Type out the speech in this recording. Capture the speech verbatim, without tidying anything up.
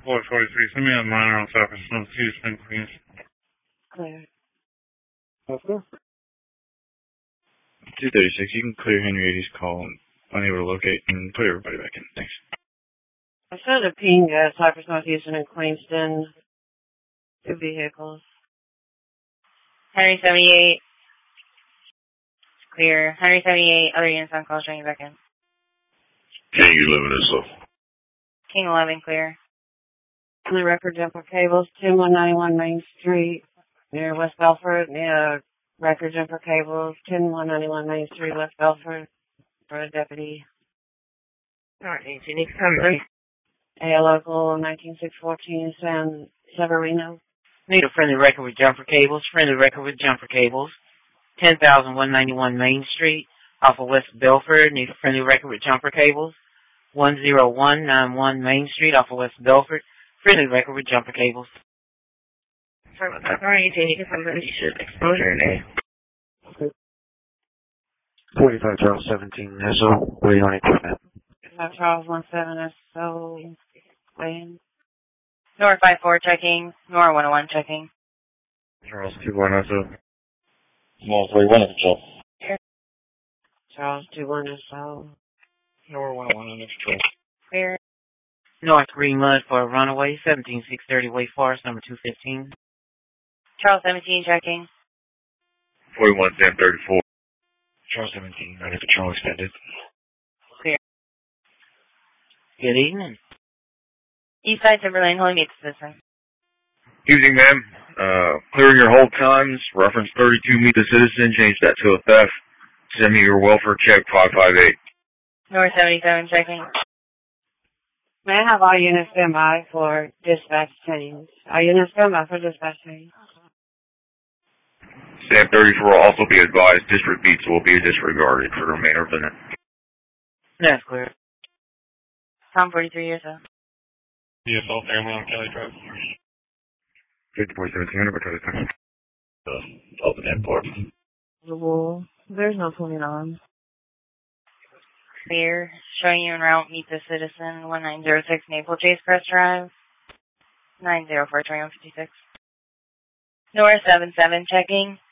four forty-three. Send me a minor on Cypress North Houston, please. Clear. Okay. two thirty-six, you can clear Henry eighty's call. Unable to locate and put everybody back in. Thanks. I sent a ping at Cypress North Houston and Queenston. Two vehicles. Henry seventy-eight. Clear. Henry seventy-eight, other units on call, showing you back in. King eleven is up. King eleven, clear. On the record jumper cables, ten one ninety-one Main Street, near West Belford, near record jumper cables, ten one ninety-one Main Street, West Belford, for a deputy. Alright, you need to come in. A local nineteen six fourteen San Severino. Need a friendly record with jumper cables, friendly record with jumper cables. ten thousand one ninety-one Main Street, off of West Belford. Need a friendly record with jumper cables. one zero one nine one Main Street, off of West Belford. Friendly record with jumper cables. Sorry about that. Alright, you need to come in. You should exposure in A. Okay. forty-five Charles seventeen S O, waiting on equipment. forty-five Charles one seven S O, waiting. Nora five four checking. Nora one oh one checking. Charles two one S O. Small three one is up. Charles two one S O. Nora one oh one on control. Clear. North Greenwood for a runaway, seventeen six thirty Wake Forest, number two fifteen. Charles seventeen checking. forty-one Sam thirty-four. Charles seventeen, ready patrol extended. Clear. Good evening. Eastside Timberlane, holding meet the citizen. Evening, ma'am. Uh, clearing your hold times. Reference thirty-two, meet the citizen. Change that to a theft. Send me your welfare check five five eight. North seventy-seven checking. May I have all units stand by for dispatch change? All units stand by for dispatch change. Sam thirty-four will also be advised district beats will be disregarded for the remainder of the night. That's clear. Tom forty-three years old. D S L family on Kelly Drive. fifty-four seventeen hundred, patrol time. Uh, open airport. There's no pulling on. Clear. Showing you en route, meet the citizen, one nine zero six Maple Chase Crest Drive. nine zero four twenty-one fifty-six. Nora seven seven checking.